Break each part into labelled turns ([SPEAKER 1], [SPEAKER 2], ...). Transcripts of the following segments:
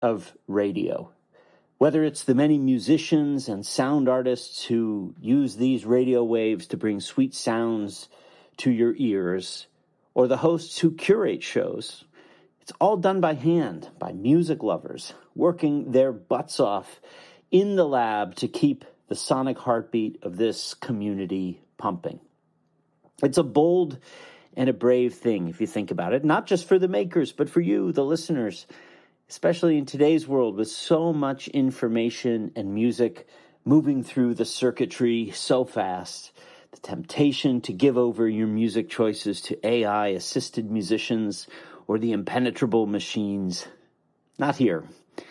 [SPEAKER 1] of radio. Whether it's the many musicians and sound artists who use these radio waves to bring sweet sounds to your ears, or the hosts who curate shows, it's all done by hand, by music lovers, working their butts off in the lab to keep the sonic heartbeat of this community pumping. It's a bold and a brave thing, if you think about it, not just for the makers, but for you, the listeners, especially in today's world with so much information and music moving through the circuitry so fast. The temptation to give over your music choices to AI-assisted musicians or the impenetrable machines. Not here.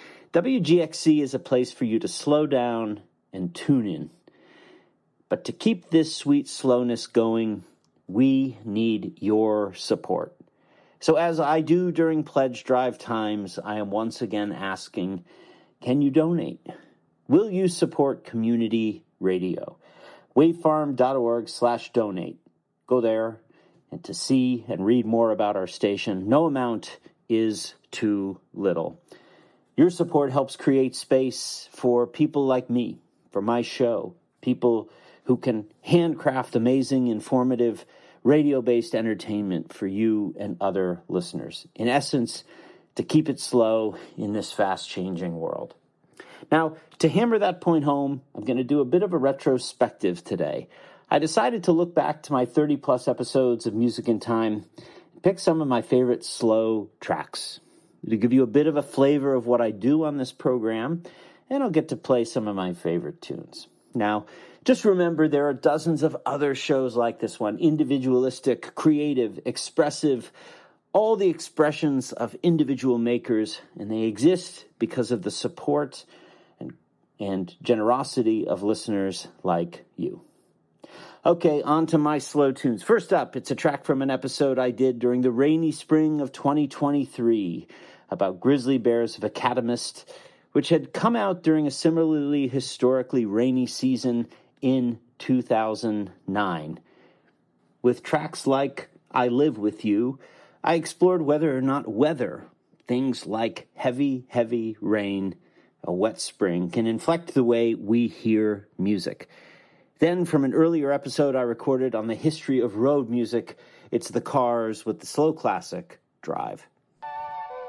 [SPEAKER 1] WGXC is a place for you to slow down and tune in. But to keep this sweet slowness going, we need your support. So as I do during pledge drive times, I am once again asking, can you donate? Will you support community radio? wavefarm.org/donate. Go there, and to see and read more about our station, no amount is too little. Your support helps create space for people like me, for my show, people who can handcraft amazing, informative, radio-based entertainment for you and other listeners. In essence, to keep it slow in this fast-changing world. Now, to hammer that point home, I'm going to do a bit of a retrospective today. I decided to look back to my 30-plus episodes of Music in Time and pick some of my favorite slow tracks to give you a bit of a flavor of what I do on this program, and I'll get to play some of my favorite tunes. Now, just remember, there are dozens of other shows like this one, individualistic, creative, expressive, all the expressions of individual makers, and they exist because of the support and generosity of listeners like you. Okay, on to my slow tunes. First up, it's a track from an episode I did during the rainy spring of 2023 about grizzly bears of Acatemist, which had come out during a similarly historically rainy season in 2009. With tracks like I Live With You, I explored whether or not weather, things like heavy, heavy rain, a wet spring, can inflect the way we hear music. Then, from an earlier episode I recorded on the history of road music, it's The Cars with the slow classic, Drive.